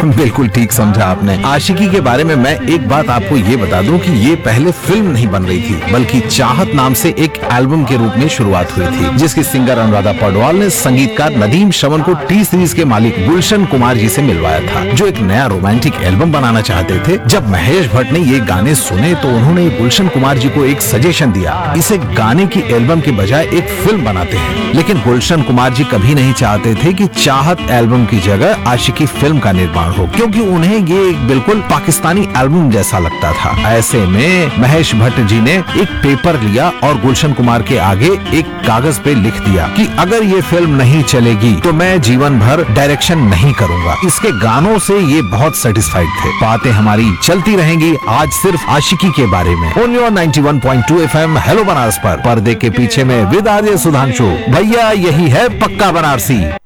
बिल्कुल ठीक समझा आपने। आशिकी के बारे में मैं एक बात आपको ये बता दूं कि ये पहले फिल्म नहीं बन रही थी, बल्कि चाहत नाम से एक एल्बम के रूप में शुरुआत हुई थी, जिसकी सिंगर अनुराधा पौडवाल ने संगीतकार नदीम श्रवण को टी सीरीज के मालिक गुलशन कुमार जी से मिलवाया था, जो एक नया रोमांटिक एल्बम बनाना चाहते थे। जब महेश भट्ट ने ये गाने सुने तो उन्होंने गुलशन कुमार जी को एक सजेशन दिया, इसे गाने की एल्बम के बजाय एक फिल्म बनाते हैं। लेकिन गुलशन कुमार जी कभी नहीं चाहते थे कि चाहत एल्बम की जगह आशिकी फिल्म का निर्माण हो, क्योंकि उन्हें ये एक बिल्कुल पाकिस्तानी एल्बम जैसा लगता था। ऐसे में महेश भट्ट जी ने एक पेपर लिया और गुलशन कुमार के आगे एक कागज पे लिख दिया कि अगर ये फिल्म नहीं चलेगी तो मैं जीवन भर डायरेक्शन नहीं करूंगा। इसके गानों से ये बहुत सेटिस्फाइड थे। बातें हमारी चलती रहेंगी आज सिर्फ आशिकी के बारे में। On your 91.2 FM hello Banaras पर पर्दे के पीछे में विद आर्य सुधांशु। भैया यही है पक्का बनारसी।